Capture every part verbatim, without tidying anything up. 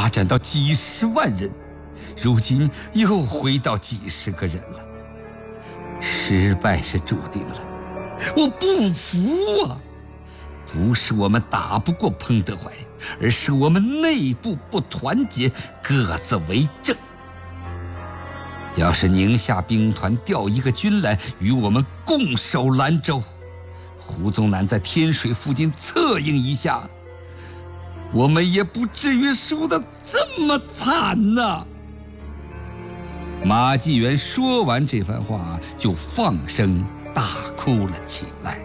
发展到几十万人，如今又回到几十个人了。失败是注定了，我不服啊！不是我们打不过彭德怀，而是我们内部不团结，各自为政。要是宁夏兵团调一个军来与我们共守兰州，胡宗南在天水附近策应一下，我们也不至于输得这么惨呐！马继元说完这番话，就放声大哭了起来。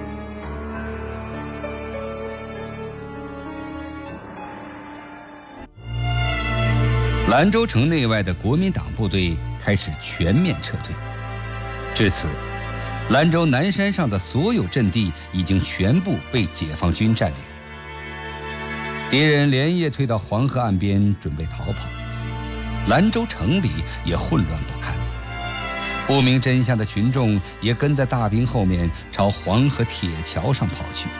兰州城内外的国民党部队开始全面撤退，至此，兰州南山上的所有阵地已经全部被解放军占领。敌人连夜退到黄河岸边，准备逃跑。兰州城里也混乱不堪，不明真相的群众也跟在大兵后面朝黄河铁桥上跑去。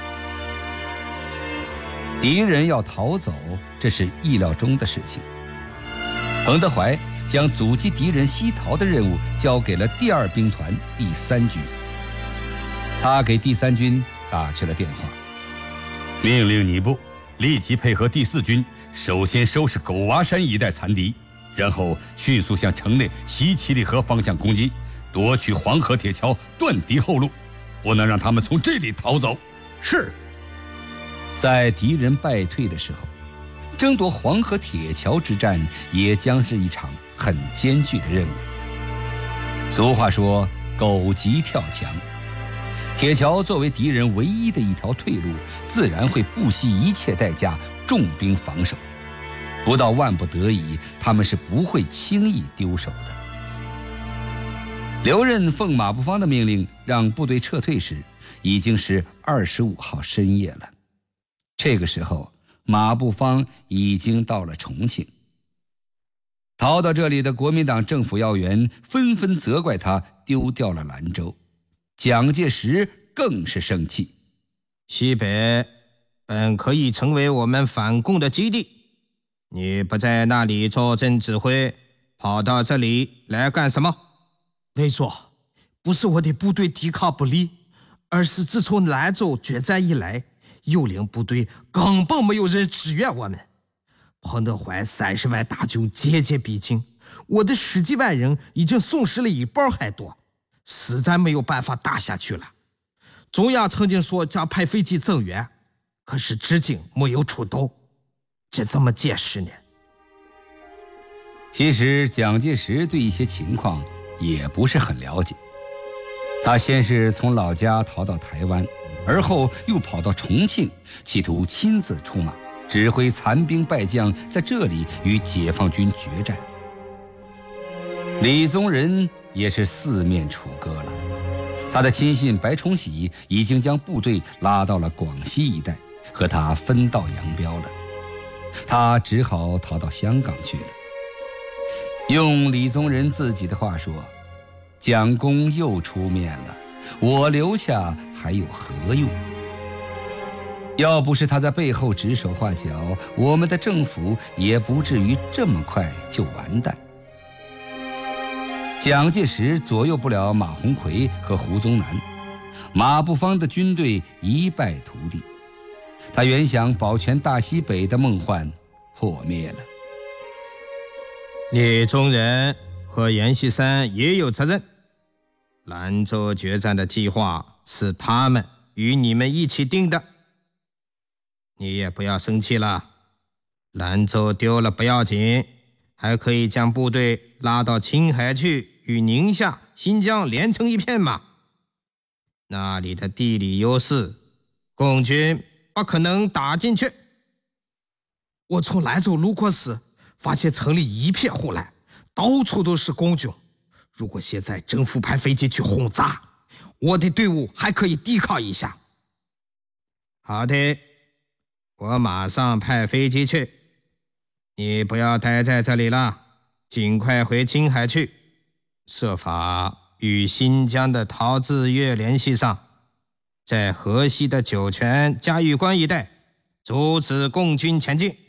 敌人要逃走，这是意料中的事情。彭德怀将阻击敌人西逃的任务交给了第二兵团第三军。他给第三军打去了电话， 命令你部立即配合第四军，首先收拾狗娃山一带残敌，然后迅速向城内西七里河方向攻击，夺取黄河铁桥，断敌后路，不能让他们从这里逃走。 是。在敌人败退的时候，争夺黄河铁桥之战也将是一场很艰巨的任务。俗话说狗急跳墙，铁桥作为敌人唯一的一条退路，自然会不惜一切代价重兵防守，不到万不得已，他们是不会轻易丢手的。刘任奉马步芳的命令让部队撤退时，已经是二十五号深夜了。这个时候，马步芳已经到了重庆。逃到这里的国民党政府要员纷纷责怪他丢掉了兰州，蒋介石更是生气。 西北本可以成为我们反共的基地，你不在那里坐镇指挥，跑到这里来干什么？ 没错，不是我的部队抵抗不力，而是自从兰州决战以来，幽灵部队根本没有人支援我们。彭德怀三十万大军节节逼近，我的十几万人已经损失了一半还多，实在没有办法打下去了。中央曾经说将派飞机增援，可是至今没有出动，这怎么解释呢？ 其实蒋介石对一些情况也不是很了解。他先是从老家逃到台湾，而后又跑到重庆，企图亲自出马，指挥残兵败将在这里与解放军决战。李宗仁也是四面楚歌了，他的亲信白崇禧已经将部队拉到了广西一带，和他分道扬镳了，他只好逃到香港去了。用李宗仁自己的话说，蒋公又出面了，我留下还有何用？要不是他在背后指手画脚，我们的政府也不至于这么快就完蛋。蒋介石左右不了马鸿逵和胡宗南，马步芳的军队一败涂地，他原想保全大西北的梦幻破灭了。 李宗仁和阎锡山也有责任，兰州决战的计划是他们与你们一起定的，你也不要生气了。兰州丢了不要紧，还可以将部队拉到青海去，与宁夏、新疆连成一片嘛。那里的地理优势，共军不可能打进去。 我从兰州路过时，发现城里一片混乱，到处都是共军。如果现在政府派飞机去轰炸，我的队伍还可以抵抗一下。 好的，我马上派飞机去。你不要待在这里了，尽快回青海去，设法与新疆的陶峙岳联系上，在河西的酒泉、嘉峪关一带阻止共军前进。